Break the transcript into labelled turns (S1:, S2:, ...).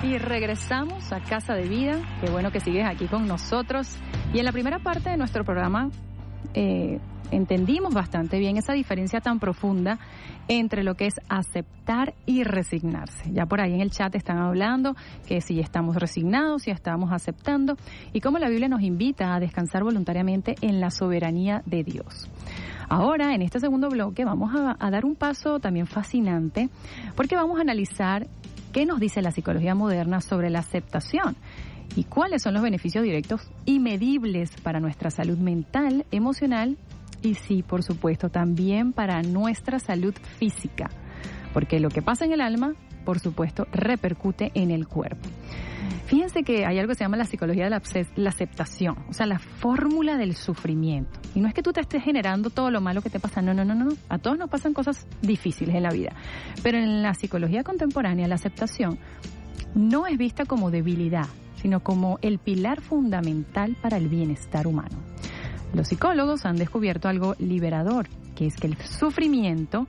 S1: Y regresamos a Casa de Vida. Qué bueno que sigues aquí con nosotros. Y en la primera parte de nuestro programa entendimos bastante bien esa diferencia tan profunda entre lo que es aceptar y resignarse. Ya por ahí en el chat están hablando que si estamos resignados, si estamos aceptando, y cómo la Biblia nos invita a descansar voluntariamente en la soberanía de Dios. Ahora, en este segundo bloque, vamos a dar un paso también fascinante, porque vamos a analizar qué nos dice la psicología moderna sobre la aceptación y cuáles son los beneficios directos y medibles para nuestra salud mental, emocional y sí, por supuesto, también para nuestra salud física, porque lo que pasa en el alma, por supuesto, repercute en el cuerpo. Fíjense que hay algo que se llama la psicología de la aceptación, o sea, la fórmula del sufrimiento. Y no es que tú te estés generando todo lo malo que te pasa, no. A todos nos pasan cosas difíciles en la vida. Pero en la psicología contemporánea, la aceptación no es vista como debilidad, sino como el pilar fundamental para el bienestar humano. Los psicólogos han descubierto algo liberador, que es que el sufrimiento